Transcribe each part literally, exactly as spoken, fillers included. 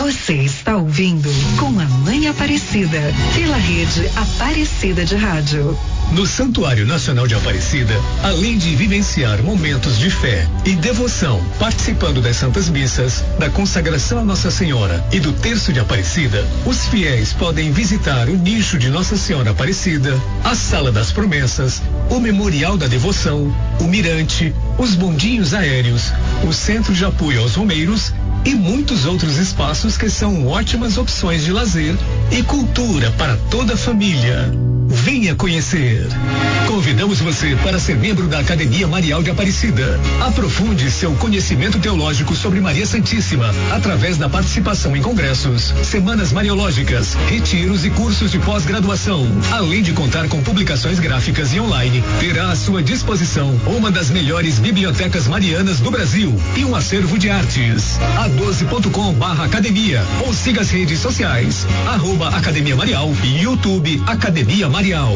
Você está ouvindo Com a Mãe Aparecida, pela rede Aparecida de Rádio. No Santuário Nacional de Aparecida, além de vivenciar momentos de fé e devoção, participando das Santas Missas, da consagração a Nossa Senhora e do Terço de Aparecida, os fiéis podem visitar o nicho de Nossa Senhora Aparecida, a Sala das Promessas, o Memorial da Devoção, o Mirante, os bondinhos aéreos, o Centro de Apoio aos Romeiros e muitos outros espaços que são ótimas opções de lazer e cultura para toda a família. Venha conhecer. Convidamos você para ser membro da Academia Marial de Aparecida. Aprofunde seu conhecimento teológico sobre Maria Santíssima através da participação em congressos, semanas mariológicas, retiros e cursos de pós-graduação. Além de contar com publicações gráficas e online, terá à sua disposição uma das melhores bibliotecas marianas do Brasil e um acervo de artes. a doze ponto com barra academia ou siga as redes sociais, arroba Academia Marial e YouTube Academia Marial.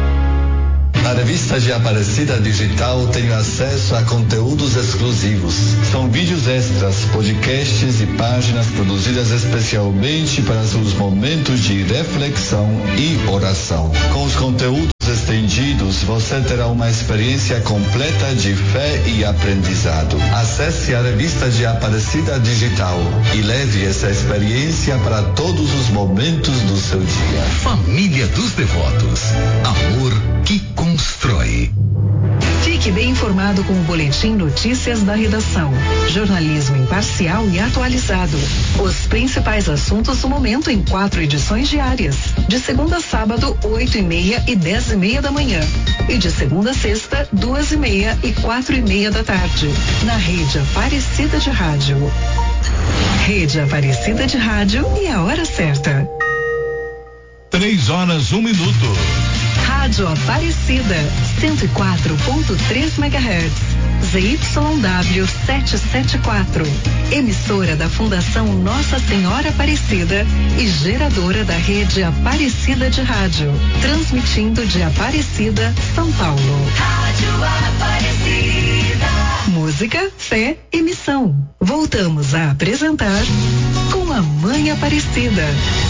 A revista de Aparecida Digital tem acesso a conteúdos exclusivos. São vídeos extras, podcasts e páginas produzidas especialmente para seus momentos de reflexão e oração. Com os conteúdos estendidos, você terá uma experiência completa de fé e aprendizado. Acesse a revista de Aparecida Digital e leve essa experiência para todos os momentos do seu dia. Família dos Devotos. Amor que constrói. Fique bem informado com o Boletim Notícias da Redação. Jornalismo imparcial e atualizado. Os principais assuntos do momento em quatro edições diárias. De segunda a sábado, oito e meia e dez e meia da manhã. E de segunda a sexta, duas e meia e quatro e meia da tarde. Na rede Aparecida de Rádio. Rede Aparecida de Rádio e a hora certa. Três horas, um minuto. Rádio Aparecida, cento e quatro ponto três megahertz, Z Y W setecentos e setenta e quatro. Emissora da Fundação Nossa Senhora Aparecida e geradora da rede Aparecida de Rádio. Transmitindo de Aparecida, São Paulo. Rádio Aparecida. Música, fé e missão. Voltamos a apresentar Com a Mãe Aparecida.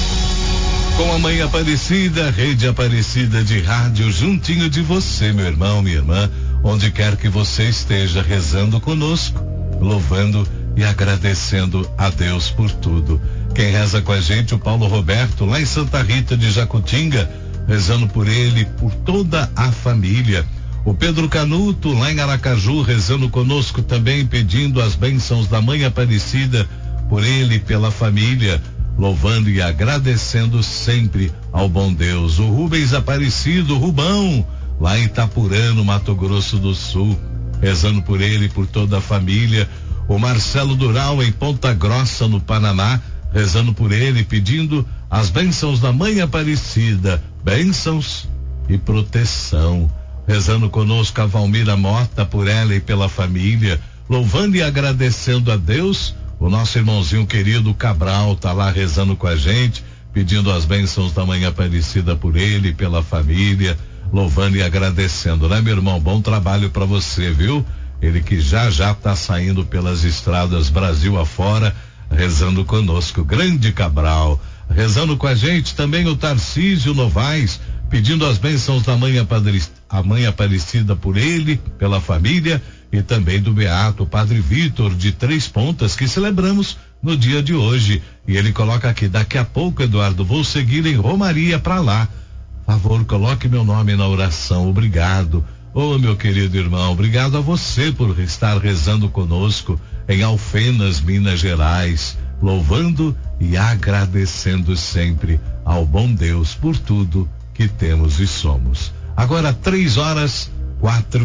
Com a Mãe Aparecida, Rede Aparecida de Rádio, juntinho de você, meu irmão, minha irmã, onde quer que você esteja, rezando conosco, louvando e agradecendo a Deus por tudo. Quem reza com a gente, o Paulo Roberto, lá em Santa Rita de Jacutinga, rezando por ele, por toda a família. O Pedro Canuto, lá em Aracaju, rezando conosco também, pedindo as bênçãos da Mãe Aparecida por ele e pela família, louvando e agradecendo sempre ao bom Deus. O Rubens Aparecido, Rubão, lá em Itapurã, no Mato Grosso do Sul, rezando por ele e por toda a família. O Marcelo Dural, em Ponta Grossa, no Paraná, rezando por ele, pedindo as bênçãos da Mãe Aparecida, bênçãos e proteção. Rezando conosco a Valmira Mota, por ela e pela família, louvando e agradecendo a Deus. O nosso irmãozinho querido Cabral tá lá rezando com a gente, pedindo as bênçãos da Mãe Aparecida por ele, pela família, louvando e agradecendo, né, meu irmão? Bom trabalho para você, viu? Ele que já já tá saindo pelas estradas Brasil afora, rezando conosco. Grande Cabral, rezando com a gente também o Tarcísio Novaes, pedindo as bênçãos da Mãe Aparecida, a Mãe Aparecida por ele, pela família, e também do Beato Padre Vitor de Três Pontas, que celebramos no dia de hoje. E ele coloca aqui: daqui a pouco, Eduardo, vou seguir em Romaria para lá. Favor, coloque meu nome na oração. Obrigado. Ô, meu querido irmão, obrigado a você por estar rezando conosco em Alfenas, Minas Gerais, louvando e agradecendo sempre ao bom Deus por tudo que temos e somos. Agora três horas, quatro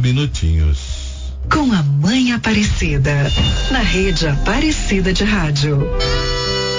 minutinhos. Com a Mãe Aparecida, na rede Aparecida de Rádio.